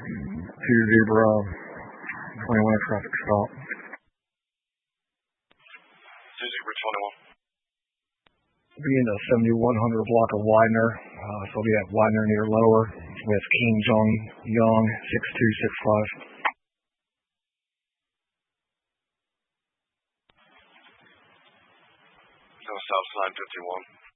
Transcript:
2 Zebra, 21 traffic stop. 2 Zebra 21. Be in the 7100 block of Widener, so we'll be at Widener near Lower with King Jong Young 6265. South side 51.